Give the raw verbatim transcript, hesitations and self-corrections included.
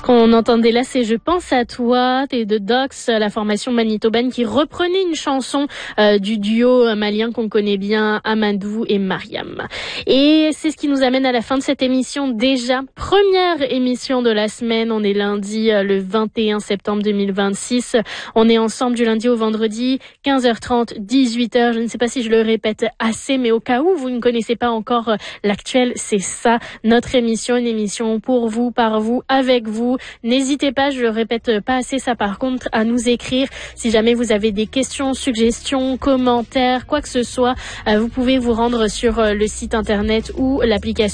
qu'on entendait là, c'est Je pense à toi, et de Dox, la formation manitobaine qui reprenait une chanson euh, du duo malien qu'on connaît bien, Amadou et Mariam. Et c'est ce qui nous amène à la fin de cette émission déjà. Première émission de la semaine, on est lundi euh, le vingt et un septembre deux mille vingt-six. On est ensemble du lundi au vendredi, quinze heures trente, dix-huit heures. Je ne sais pas si je le répète assez, mais au cas où vous ne connaissez pas encore euh, l'actuel, c'est ça, notre émission, une émission pour vous, par vous, avec vous. N'hésitez pas, je le répète pas assez ça par contre, à nous écrire si jamais vous avez des questions, suggestions, commentaires, quoi que ce soit. Euh, vous pouvez vous rendre sur euh, le site internet ou l'application